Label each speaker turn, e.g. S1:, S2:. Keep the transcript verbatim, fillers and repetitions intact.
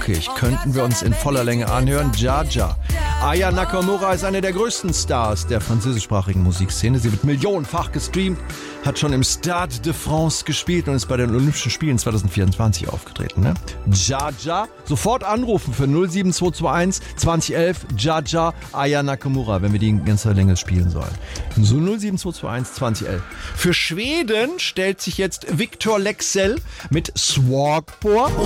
S1: rockig, könnten wir uns in voller Länge anhören. Jaja. Aya Nakamura ist eine der größten Stars der französischsprachigen Musikszene. Sie wird millionenfach gestreamt, hat schon im Stade de France gespielt und ist bei den Olympischen Spielen zwanzig vierundzwanzig aufgetreten. Ne? Jaja. Sofort anrufen für null sieben zwei zwei eins zwanzig elf Jaja Aya Nakamura, wenn wir die in ganzer Länge spielen sollen. So null sieben zwei zwei eins zwanzig elf. Für Schweden stellt sich jetzt Victor Leksell mit Swag vor.